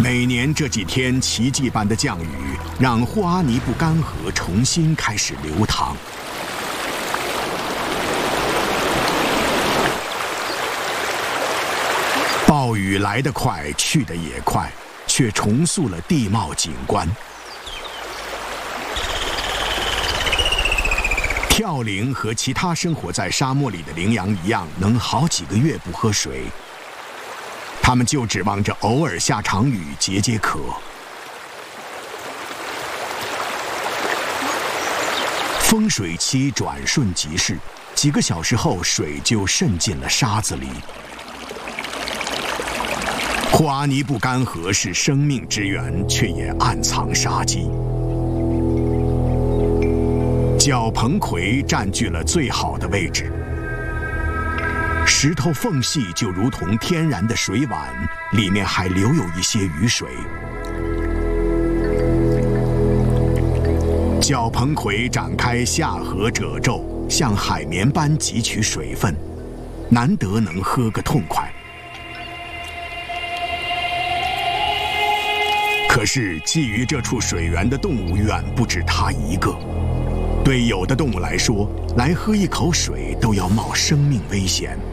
每年这几天奇迹般的降雨，让霍阿尼布干河重新开始流淌。暴雨来得快，去得也快，却重塑了地貌景观。跳羚和其他生活在沙漠里的羚羊一样，能好几个月不喝水。他们就指望着偶尔下场雨解解渴。丰水期转瞬即逝，几个小时后，水就渗进了沙子里。霍阿尼布干河是生命之源，却也暗藏杀机。角棚葵占据了最好的位置，石头缝隙就如同天然的水碗，里面还留有一些雨水。角棚葵展开下颌褶皱，像海绵般汲取水分，难得能喝个痛快。可是觊觎这处水源的动物远不止它一个。对有的动物来说，来喝一口水都要冒生命危险。